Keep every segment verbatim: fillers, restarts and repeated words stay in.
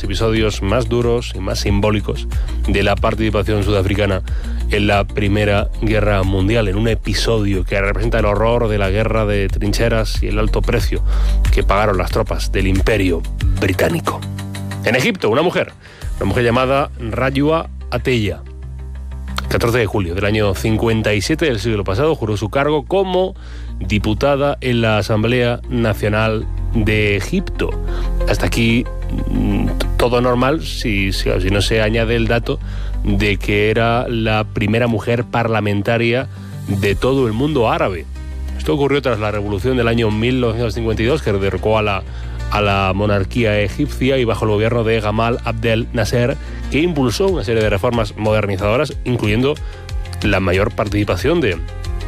episodios más duros y más simbólicos de la participación sudafricana en la Primera Guerra Mundial, en un episodio que representa el horror de la guerra de trincheras y el alto precio que pagaron las tropas del Imperio Británico. En Egipto, una mujer, una mujer llamada Rajwa Ateya, catorce de julio del año cincuenta y siete del siglo pasado, juró su cargo como diputada en la Asamblea Nacional de Egipto. Hasta aquí todo normal, si, si, si no se añade el dato de que era la primera mujer parlamentaria de todo el mundo árabe. Esto ocurrió tras la revolución del año mil novecientos cincuenta y dos, que derrocó a la, a la monarquía egipcia, y bajo el gobierno de Gamal Abdel Nasser, que impulsó una serie de reformas modernizadoras, incluyendo la mayor participación de,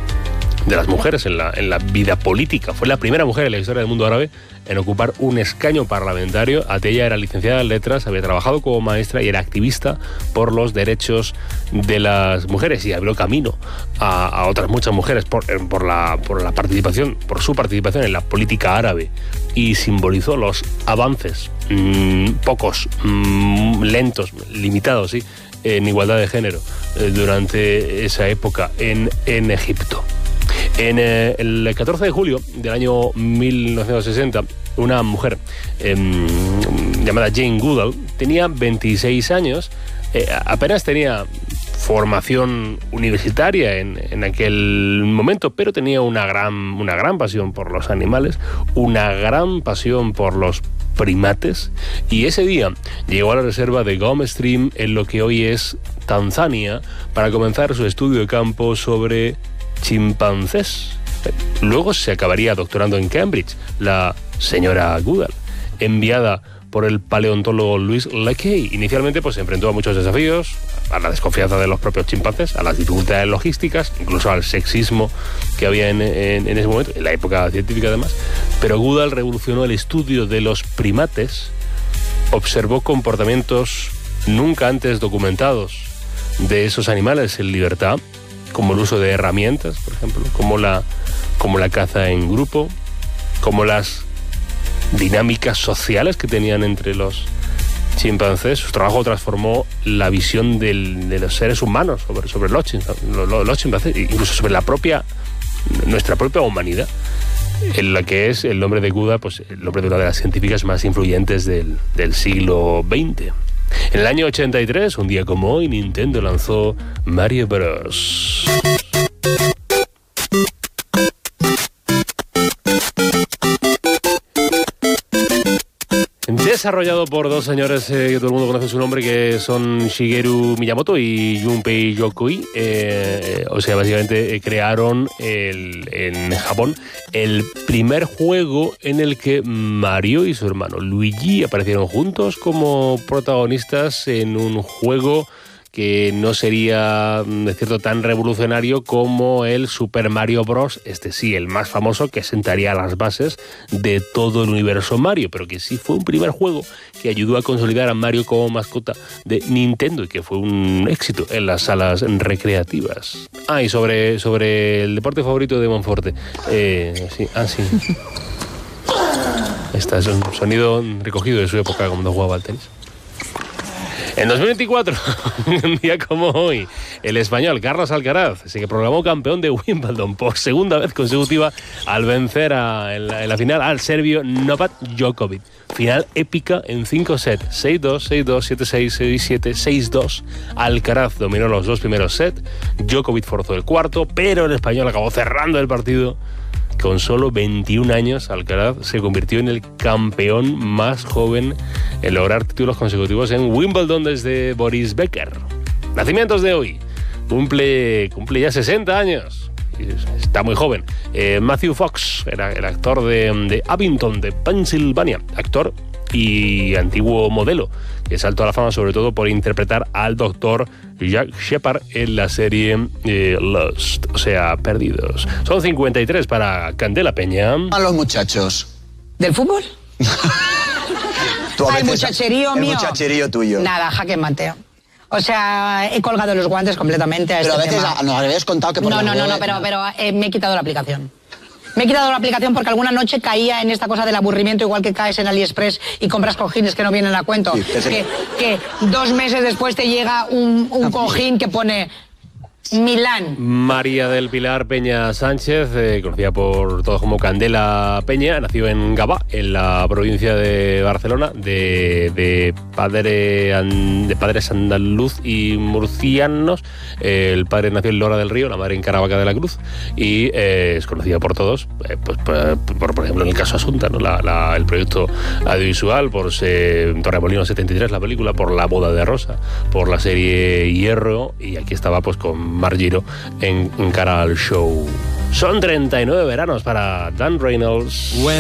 de las mujeres en la, en la vida política. Fue la primera mujer en la historia del mundo árabe en ocupar un escaño parlamentario. Ateya era licenciada en letras, había trabajado como maestra y era activista por los derechos de las mujeres, y abrió camino a, a otras muchas mujeres por, por, la, por la participación, por su participación en la política árabe, y simbolizó los avances mmm, pocos, mmm, lentos, limitados, sí, en igualdad de género eh, durante esa época en, en Egipto. En eh, el catorce de julio del año mil novecientos sesenta, una mujer eh, llamada Jane Goodall tenía veintiséis años, eh, apenas tenía formación universitaria en, en aquel momento, pero tenía una gran, una gran pasión por los animales, una gran pasión por los primates, y ese día llegó a la reserva de Gom Stream, en lo que hoy es Tanzania, para comenzar su estudio de campo sobre chimpancés. Luego se acabaría doctorando en Cambridge, la señora Goodall, enviada por el paleontólogo Louis Leakey. Inicialmente pues se enfrentó a muchos desafíos, a la desconfianza de los propios chimpancés, a las dificultades logísticas, incluso al sexismo que había en, en, en ese momento, en la época científica además. Pero Goodall revolucionó el estudio de los primates, observó comportamientos nunca antes documentados de esos animales en libertad, como el uso de herramientas, por ejemplo, como la, como la caza en grupo, como las dinámicas sociales que tenían entre los chimpancés. Su trabajo transformó la visión del, de los seres humanos sobre, sobre los, los, los chimpancés, incluso sobre la propia, nuestra propia humanidad, en la que es el nombre de Goodall, pues el nombre de una de las científicas más influyentes del, del siglo veinte. En el año ochenta y tres, un día como hoy, Nintendo lanzó Mario Bros. Desarrollado por dos señores eh, que todo el mundo conoce su nombre, que son Shigeru Miyamoto y Junpei Yokoi. Eh, o sea, básicamente eh, crearon el, en Japón el primer juego en el que Mario y su hermano Luigi aparecieron juntos como protagonistas en un juego que no sería, de cierto, tan revolucionario como el Super Mario Bros. Este sí, el más famoso, que sentaría las bases de todo el universo Mario, pero que sí fue un primer juego que ayudó a consolidar a Mario como mascota de Nintendo y que fue un éxito en las salas recreativas. Ah, y sobre, sobre el deporte favorito de Monforte. Eh, sí, ah, sí. Este es un sonido recogido de su época cuando jugaba al tenis. En dos mil veinticuatro, un día como hoy, el español Carlos Alcaraz se proclamó campeón de Wimbledon por segunda vez consecutiva al vencer a, en, la, en la final al serbio Novak Djokovic. Final épica en cinco sets, seis dos, seis dos, siete seis, seis siete, seis dos. Alcaraz dominó los dos primeros sets, Djokovic forzó el cuarto, pero el español acabó cerrando el partido. Con solo veintiún años, Alcaraz se convirtió en el campeón más joven en lograr títulos consecutivos en Wimbledon desde Boris Becker. Nacimientos de hoy. Cumple, cumple ya sesenta años. Está muy joven. Eh, Matthew Fox era el actor de, de Abington, de Pensilvania. Actor y antiguo modelo, que saltó a la fama sobre todo por interpretar al doctor Jack Shepard en la serie eh, Lost, o sea, Perdidos. Son cincuenta y tres para Candela Peña. A los muchachos. ¿Del fútbol? Tú a Ay, veces- muchacherío el mío. muchacherío tuyo. Nada, jaque mate. O sea, he colgado los guantes completamente a Pero este a veces tema. a- nos habías contado que por No, la no, no, web- no, pero, pero eh, me he quitado la aplicación. Me he quitado la aplicación porque alguna noche caía en esta cosa del aburrimiento, igual que caes en AliExpress y compras cojines que no vienen a cuento. Sí, ese- que, que dos meses después te llega un, un cojín que pone Milán. María del Pilar Peña Sánchez, eh, conocida por todos como Candela Peña, nació en Gavà, en la provincia de Barcelona, de, de, padre, an- de padres andaluz y murcianos. Eh, el padre nació en Lora del Río, la madre en Caravaca de la Cruz, y eh, es conocida por todos, eh, pues, por, por, por ejemplo, en el caso Asunta, ¿no? la, la, el proyecto audiovisual, por eh, Torremolinos setenta y tres, la película, por La boda de Rosa, por la serie Hierro, y aquí estaba pues con Mar Giro en, en cara al show. Son treinta y nueve veranos para Dan Reynolds.